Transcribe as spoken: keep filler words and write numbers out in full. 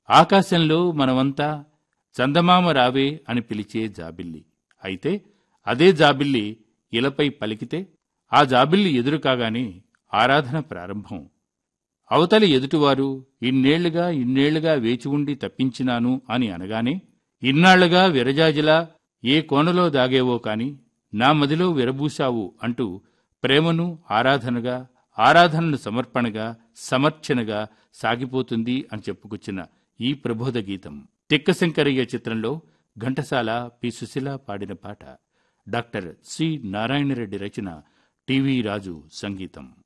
ఆకాశంలో మనమంతా చందమామ రావే అని పిలిచే జాబిల్లి. అయితే అదే జాబిల్లి ఇలపై పలికితే ఆ జాబిల్లి ఎదురు కాగానే ఆరాధన ప్రారంభం. అవతలి ఎదుటివారు ఇన్నేళ్లుగా ఇన్నేళ్లుగా వేచి ఉండి తప్పించినాను అని అనగానే, ఇన్నాళ్లుగా విరజాజిలా ఏ కోనలో దాగేవో కాని నా మదిలో విరబూశావు అంటూ ప్రేమను ఆరాధనగా, ఆరాధనను సమర్పణగా, సమర్చనగా సాగిపోతుంది అని చెప్పుకొచ్చిన ఈ ప్రబోధ గీతం తిక్కశంకరయ్య చిత్రంలో ఘంటసాల పి సుశీల పాడిన పాట. డాక్టర్ సి నారాయణరెడ్డి రచన, టివి రాజు సంగీతం.